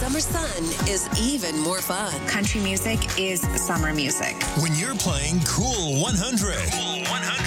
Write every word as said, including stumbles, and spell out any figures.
summer sun is even more fun. Country music is summer music. When you're playing Cool one hundred. Cool one hundred.